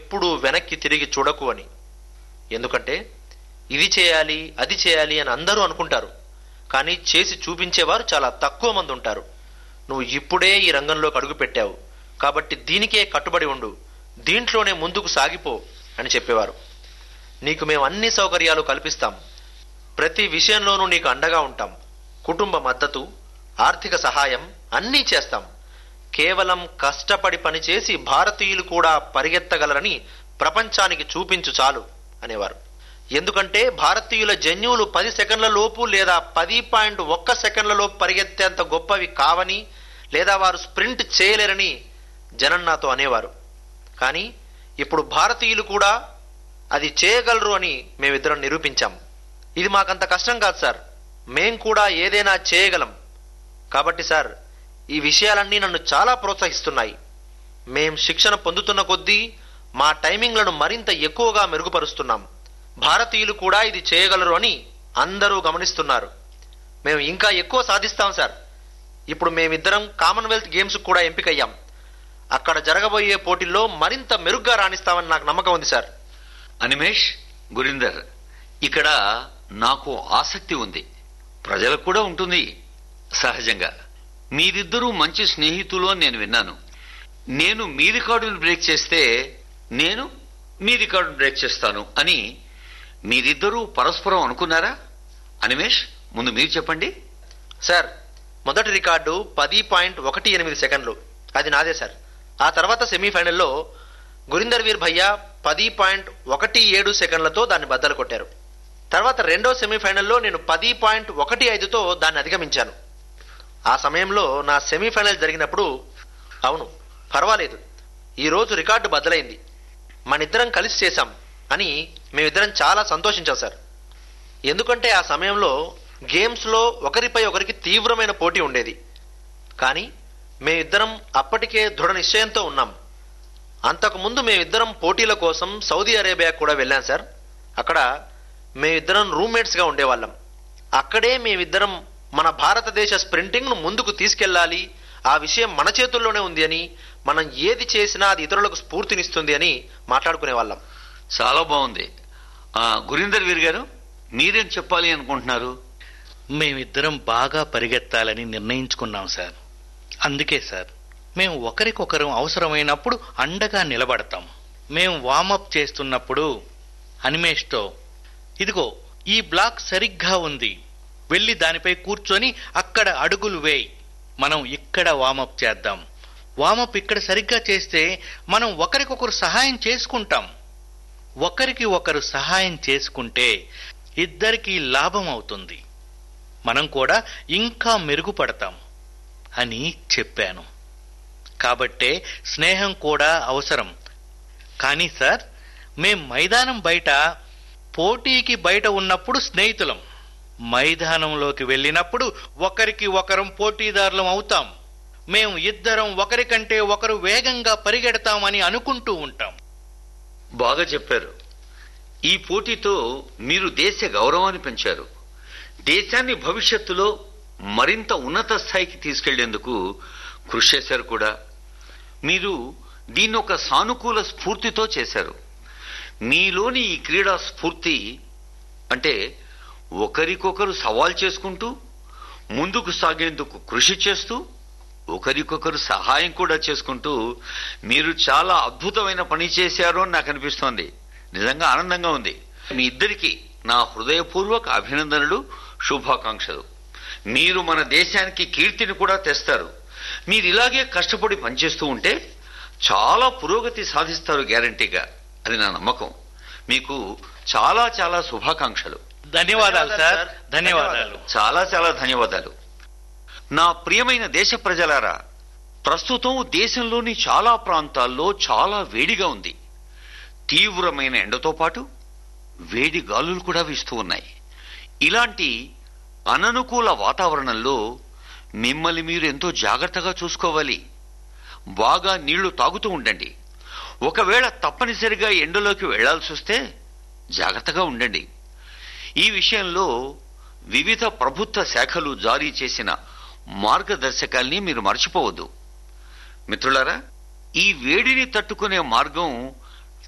ఎప్పుడూ వెనక్కి తిరిగి చూడకు అని. ఎందుకంటే ఇది చేయాలి అది చేయాలి అని అందరూ అనుకుంటారు, కానీ చేసి చూపించేవారు చాలా తక్కువ మంది ఉంటారు. నువ్వు ఇప్పుడే ఈ రంగంలోకి అడుగు పెట్టావు కాబట్టి దీనికే కట్టుబడి ఉండు, దీంట్లోనే ముందుకు సాగిపో అని చెప్పేవారు. నీకు మేము అన్ని సౌకర్యాలు కల్పిస్తాం, ప్రతి విషయంలోనూ నీకు అండగా ఉంటాం, కుటుంబ మద్దతు, ఆర్థిక సహాయం అన్నీ చేస్తాం. కేవలం కష్టపడి పనిచేసి భారతీయులు కూడా పరిగెత్తగలరని ప్రపంచానికి చూపించు చాలు అనేవారు. ఎందుకంటే భారతీయుల జన్యువులు 10 సెకండ్ల లోపు లేదా 10.1 సెకండ్ల లోపు పరిగెత్తేంత గొప్పవి కావని, లేదా వారు స్ప్రింట్ చేయలేరని జనం నాతో అనేవారు. కానీ ఇప్పుడు భారతీయులు కూడా అది చేయగలరు అని మేమిద్దరం నిరూపించాం. ఇది మాకంత కష్టం కాదు సార్, మేం కూడా ఏదైనా చేయగలం. కాబట్టి సార్, ఈ విషయాలన్నీ నన్ను చాలా ప్రోత్సహిస్తున్నాయి. మేం శిక్షణ పొందుతున్న కొద్దీ మా టైమింగ్లను మరింత ఎక్కువగా మెరుగుపరుస్తున్నాం. భారతీయులు కూడా ఇది చేయగలరు అని అందరూ గమనిస్తున్నారు. మేము ఇంకా ఎక్కువ సాధిస్తాం సార్. ఇప్పుడు మేమిద్దరం కామన్వెల్త్ గేమ్స్ కూడా ఎంపికయ్యాం. అక్కడ జరగబోయే పోటీల్లో మరింత మెరుగ్గా రాణిస్తామని నాకు నమ్మకం ఉంది సార్. అనిమేష్, గురీందర్, ఇక్కడ నాకు ఆసక్తి ఉంది, ప్రజలకు కూడా ఉంటుంది. సహజంగా మీరిద్దరూ మంచి స్నేహితులు అని నేను విన్నాను. నేను మీ రికార్డును బ్రేక్ చేస్తే నేను మీ రికార్డును బ్రేక్ చేస్తాను అని మీరిద్దరూ పరస్పరం అనుకున్నారా? అనిమేష్, ముందు మీరు చెప్పండి. సార్, మొదటి రికార్డు 10.18 సెకండ్లు, అది నాదే సార్. ఆ తర్వాత సెమీఫైనల్లో గురీందర్ వీర్ భయ్యా 10.17 సెకండ్లతో దాన్ని బద్దలు కొట్టారు. తర్వాత రెండో సెమీఫైనల్లో నేను 10.15తో దాన్ని అధిగమించాను. ఆ సమయంలో నా సెమీఫైనల్ జరిగినప్పుడు, అవును పర్వాలేదు, ఈరోజు రికార్డు బద్దలైంది, మనిద్దరం కలిసి చేశాం అని మేమిద్దరం చాలా సంతోషించాం సార్. ఎందుకంటే ఆ సమయంలో గేమ్స్లో ఒకరిపై ఒకరికి తీవ్రమైన పోటీ ఉండేది. కానీ మేమిద్దరం అప్పటికే దృఢ నిశ్చయంతో ఉన్నాం. అంతకుముందు మేమిద్దరం పోటీల కోసం సౌదీ అరేబియా కూడా వెళ్ళాం సార్. అక్కడ మేమిద్దరం రూమ్మేట్స్గా ఉండేవాళ్ళం. అక్కడే మేమిద్దరం మన భారతదేశ స్ప్రింటింగ్ను ముందుకు తీసుకెళ్లాలి, ఆ విషయం మన చేతుల్లోనే ఉంది అని, మనం ఏది చేసినా అది ఇతరులకు స్ఫూర్తినిస్తుంది అని మాట్లాడుకునేవాళ్ళం. చాలా బాగుంది. గురీందర్ వీర్ గారు, మీరేం చెప్పాలి అనుకుంటున్నారు? మేమిద్దరం బాగా పరిగెత్తాలని నిర్ణయించుకున్నాం సార్. అందుకే సార్, మేము ఒకరికొకరం అవసరమైనప్పుడు అండగా నిలబడతాం. మేము వార్మప్ చేస్తున్నప్పుడు అనిమేష్తో, ఇదిగో ఈ బ్లాక్ సరిగ్గా ఉంది, వెళ్ళి దానిపై కూర్చొని అక్కడ అడుగులు వేయి, మనం ఇక్కడ వార్మప్ చేద్దాం, వార్మప్ ఇక్కడ సరిగ్గా చేస్తే మనం ఒకరికొకరు సహాయం చేసుకుంటాం, ఒకరికి ఒకరు సహాయం చేసుకుంటే ఇద్దరికీ లాభం అవుతుంది, మనం కూడా ఇంకా మెరుగుపడతాం అని చెప్పాను. కాబట్టే స్నేహం కూడా అవసరం. కానీ సార్, మేం మైదానం బయట, పోటీకి బయట ఉన్నప్పుడు స్నేహితులం, మైదానంలోకి వెళ్ళినప్పుడు ఒకరికి ఒకరం పోటీదారులం అవుతాం. మేము ఇద్దరం ఒకరికంటే ఒకరు వేగంగా పరిగెడతామని అనుకుంటూ ఉంటాం. బాగా చెప్పారు. ఈ పోటీతో మీరు దేశ గౌరవాన్ని పెంచారు, దేశాన్ని భవిష్యత్తులో మరింత ఉన్నత స్థాయికి తీసుకెళ్లేందుకు కృషి చేశారు కూడా. మీరు దీన్ని ఒక సానుకూల స్ఫూర్తితో చేశారు. మీలోని ఈ క్రీడా స్ఫూర్తి అంటే ఒకరికొకరు సవాల్ చేసుకుంటూ ముందుకు సాగేందుకు కృషి చేస్తూ ఒకరికొకరు సహాయం కూడా చేసుకుంటూ మీరు చాలా అద్భుతమైన పని చేశారు అని నాకు అనిపిస్తోంది. నిజంగా ఆనందంగా ఉంది. మీ ఇద్దరికీ నా హృదయపూర్వక అభినందనలు, శుభాకాంక్షలు. మీరు మన దేశానికి కీర్తిని కూడా తెస్తారు. మీరు ఇలాగే కష్టపడి పనిచేస్తూ ఉంటే చాలా పురోగతి సాధిస్తారు గ్యారంటీగా, అది నా నమ్మకం. మీకు చాలా చాలా శుభాకాంక్షలు. ధన్యవాదాలు సార్. ధన్యవాదాలు. చాలా చాలా ధన్యవాదాలు. నా ప్రియమైన దేశ ప్రజలారా, ప్రస్తుతం దేశంలోని చాలా ప్రాంతాల్లో చాలా వేడిగా ఉంది. తీవ్రమైన ఎండతో పాటు వేడి గాలులు కూడా వీస్తూ ఉన్నాయి. ఇలాంటి అననుకూల వాతావరణంలో మిమ్మల్ని మీరు ఎంతో జాగ్రత్తగా చూసుకోవాలి. బాగా నీళ్లు తాగుతూ ఉండండి. ఒకవేళ తప్పనిసరిగా ఎండలోకి వెళ్లాల్సి వస్తే జాగ్రత్తగా ఉండండి. ఈ విషయంలో వివిధ ప్రభుత్వ శాఖలు జారీ చేసిన మార్గదర్శకాల్ని మీరు మర్చిపోవద్దు. మిత్రులారా, ఈ వేడిని తట్టుకునే మార్గం